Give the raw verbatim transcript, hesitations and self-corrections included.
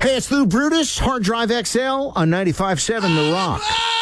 Hey, it's Lou Brutus, Hard Drive X L on ninety-five point seven The Rock.